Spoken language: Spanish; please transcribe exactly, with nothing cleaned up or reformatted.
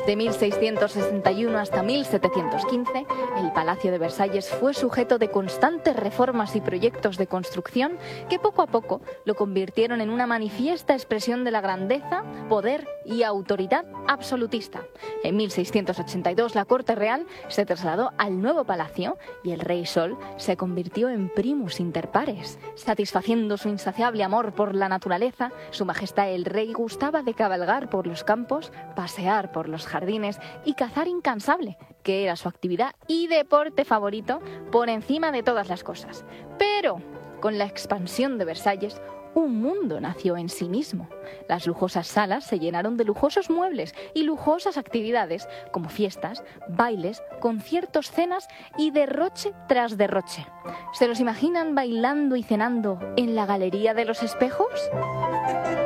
De mil seiscientos sesenta y uno hasta mil setecientos quince, el Palacio de Versalles fue sujeto de constantes reformas y proyectos de construcción que poco a poco lo convirtieron en una manifiesta expresión de la grandeza, poder y autoridad absolutista. En mil seiscientos ochenta y dos la corte real se trasladó al nuevo palacio y el rey Sol se convirtió en primus inter pares. Satisfaciendo su insaciable amor por la naturaleza, su majestad el rey gustaba de cabalgar por los campos, pasear por los jardines y cazar incansable, que era su actividad y deporte favorito por encima de todas las cosas. Pero con la expansión de Versalles, un mundo nació en sí mismo. Las lujosas salas se llenaron de lujosos muebles y lujosas actividades, como fiestas, bailes, conciertos, cenas y derroche tras derroche. ¿Se los imaginan bailando y cenando en la Galería de los Espejos?